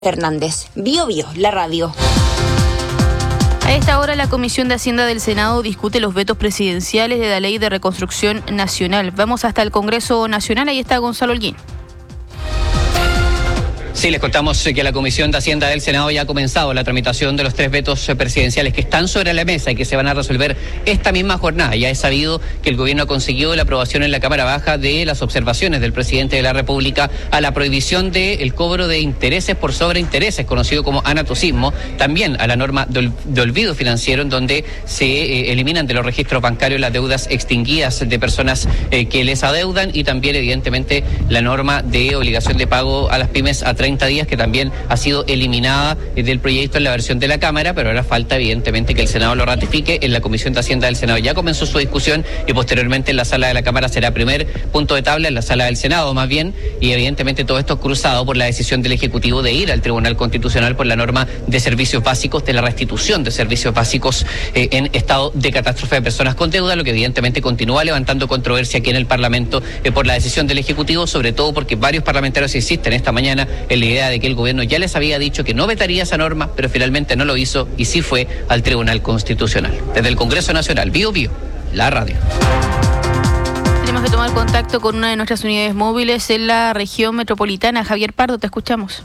Fernández. Bio Bio, la radio. A esta hora la Comisión de Hacienda del Senado discute los vetos presidenciales de la Ley de Reconstrucción Nacional. Vamos hasta el Congreso Nacional, ahí está Gonzalo Holguín. Sí, les contamos que la Comisión de Hacienda del Senado ya ha comenzado la tramitación de los 3 vetos presidenciales que están sobre la mesa y que se van a resolver esta misma jornada. Ya es sabido que el gobierno ha conseguido la aprobación en la Cámara Baja de las observaciones del presidente de la República a la prohibición del cobro de intereses por sobreintereses, conocido como anatocismo, también a la norma de olvido financiero, en donde se eliminan de los registros bancarios las deudas extinguidas de personas que les adeudan, y también evidentemente la norma de obligación de pago a las pymes a 30 días, que también ha sido eliminada del proyecto en la versión de la Cámara, pero ahora falta evidentemente que el Senado lo ratifique. En la Comisión de Hacienda del Senado ya comenzó su discusión y posteriormente en la sala de la Cámara será primer punto de tabla, en la sala del Senado más bien, y evidentemente todo esto cruzado por la decisión del Ejecutivo de ir al Tribunal Constitucional por la norma de servicios básicos, de la restitución de servicios básicos en estado de catástrofe de personas con deuda, lo que evidentemente continúa levantando controversia aquí en el Parlamento por la decisión del Ejecutivo, sobre todo porque varios parlamentarios insisten esta mañana en la idea de que el gobierno ya les había dicho que no vetaría esa norma, pero finalmente no lo hizo y sí fue al Tribunal Constitucional. Desde el Congreso Nacional, Bio Bio, la radio. Tenemos que tomar contacto con una de nuestras unidades móviles en la región metropolitana. Javier Pardo, te escuchamos.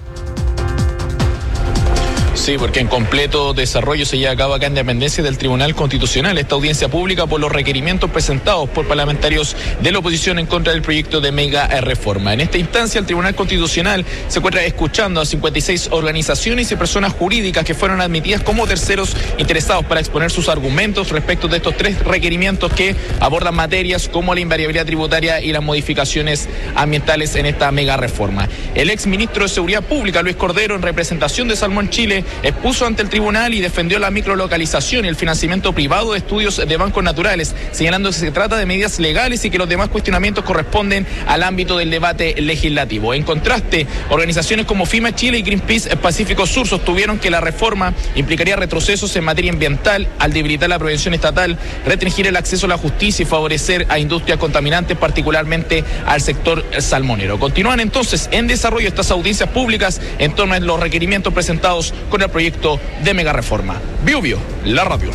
Sí, porque en completo desarrollo se lleva a cabo acá en dependencia del Tribunal Constitucional esta audiencia pública por los requerimientos presentados por parlamentarios de la oposición en contra del proyecto de mega reforma. En esta instancia, el Tribunal Constitucional se encuentra escuchando a 56 organizaciones y personas jurídicas que fueron admitidas como terceros interesados para exponer sus argumentos respecto de estos 3 requerimientos que abordan materias como la invariabilidad tributaria y las modificaciones ambientales en esta mega reforma. El ex ministro de Seguridad Pública, Luis Cordero, en representación de Salmón Chile, expuso ante el tribunal y defendió la microlocalización y el financiamiento privado de estudios de bancos naturales, señalando que se trata de medidas legales y que los demás cuestionamientos corresponden al ámbito del debate legislativo. En contraste, organizaciones como FIMA Chile y Greenpeace Pacífico Sur sostuvieron que la reforma implicaría retrocesos en materia ambiental al debilitar la prevención estatal, restringir el acceso a la justicia y favorecer a industrias contaminantes, particularmente al sector salmonero. Continúan entonces en desarrollo estas audiencias públicas en torno a los requerimientos presentados con el proyecto de mega reforma. Bio Bio, la radio.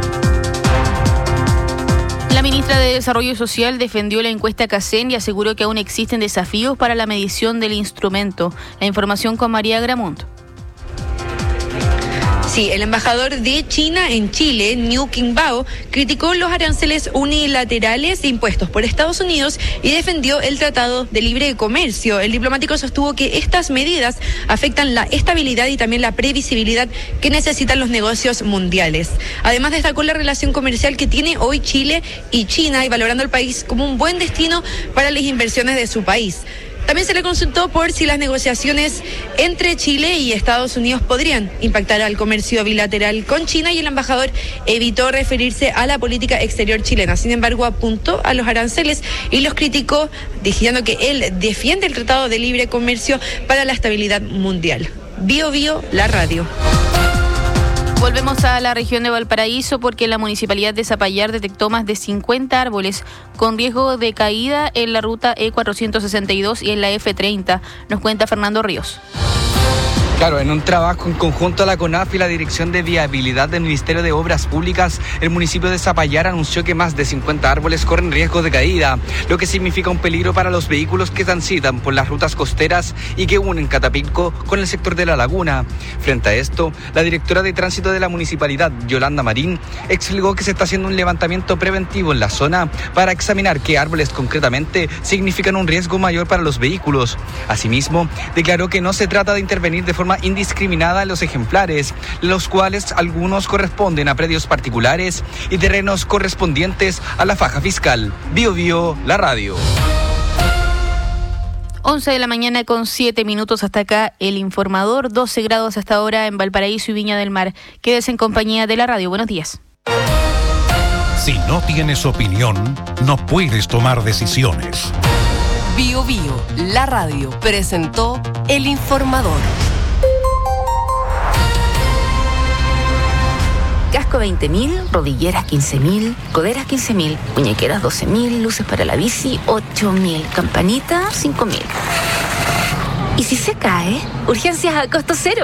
La ministra de Desarrollo Social defendió la encuesta CACEN y aseguró que aún existen desafíos para la medición del instrumento. La información con María Gramont. Sí, el embajador de China en Chile, Niu Qingbao, criticó los aranceles unilaterales impuestos por Estados Unidos y defendió el Tratado de Libre Comercio. El diplomático sostuvo que estas medidas afectan la estabilidad y también la previsibilidad que necesitan los negocios mundiales. Además, destacó la relación comercial que tiene hoy Chile y China y valorando el país como un buen destino para las inversiones de su país. También se le consultó por si las negociaciones entre Chile y Estados Unidos podrían impactar al comercio bilateral con China, y el embajador evitó referirse a la política exterior chilena. Sin embargo, apuntó a los aranceles y los criticó, diciendo que él defiende el Tratado de Libre Comercio para la estabilidad mundial. Bio Bio, la radio. Volvemos a la región de Valparaíso porque la Municipalidad de Zapallar detectó más de 50 árboles con riesgo de caída en la ruta E462 y en la F30. Nos cuenta Fernando Ríos. Claro, en un trabajo en conjunto a la CONAF y la Dirección de Viabilidad del Ministerio de Obras Públicas, el municipio de Zapallar anunció que más de 50 árboles corren riesgo de caída, lo que significa un peligro para los vehículos que transitan por las rutas costeras y que unen Catapilco con el sector de la laguna. Frente a esto, la directora de Tránsito de la municipalidad, Yolanda Marín, explicó que se está haciendo un levantamiento preventivo en la zona para examinar qué árboles concretamente significan un riesgo mayor para los vehículos. Asimismo, declaró que no se trata de intervenir de forma indiscriminada en los ejemplares, los cuales algunos corresponden a predios particulares y terrenos correspondientes a la faja fiscal. Bio Bio, la radio. 11 de la mañana con 7 minutos hasta acá el informador, 12 grados hasta ahora en Valparaíso y Viña del Mar. Quédese en compañía de la radio. Buenos días. Si no tienes opinión, no puedes tomar decisiones. Bio Bio, la radio, presentó el informador. Casco 20.000, rodilleras 15.000, coderas 15.000, muñequeras 12.000, luces para la bici 8.000, campanita 5.000. ¿Y si se cae? Urgencias a costo cero.